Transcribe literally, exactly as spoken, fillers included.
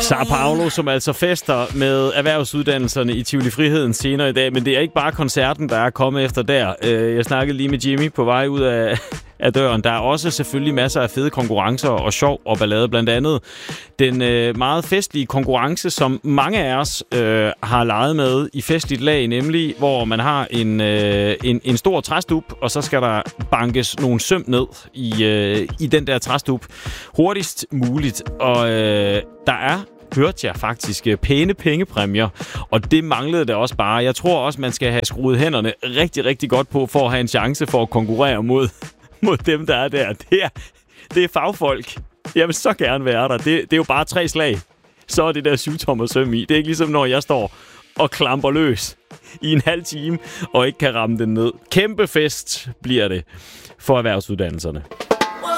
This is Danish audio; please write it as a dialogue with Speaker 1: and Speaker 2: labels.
Speaker 1: Sao Paulo, som altså fester med erhvervsuddannelserne i Tivoli Friheden senere i dag, men det er ikke bare koncerten, der er kommet efter der. Jeg snakkede lige med Jimmy på vej ud af, af døren. Der er også selvfølgelig masser af fede konkurrencer og sjov og ballade. Blandt andet den øh, meget festlige konkurrence, som mange af os øh, har leget med i festligt lag, nemlig hvor man har en, øh, en, en stor træstup, og så skal der bankes nogle søm ned i, øh, i den der træstup hurtigst muligt. Og øh, der er, hørte jeg faktisk, pæne pengepræmier, og det manglede det også bare. Jeg tror også, man skal have skruet hænderne rigtig, rigtig godt på, for at have en chance for at konkurrere mod, mod dem, der er der. Det er, det er fagfolk. Jeg vil så gerne være der. Det, det er jo bare tre slag. Så er det der syvtommer søm i. Det er ikke ligesom, når jeg står og klamper løs i en halv time, og ikke kan ramme den ned. Kæmpe fest bliver det for erhvervsuddannelserne.